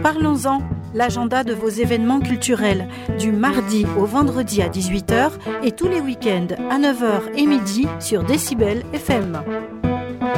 Parlons-en, l'agenda de vos événements culturels, du mardi au vendredi à 18h et tous les week-ends à 9h et midi sur Décibel FM.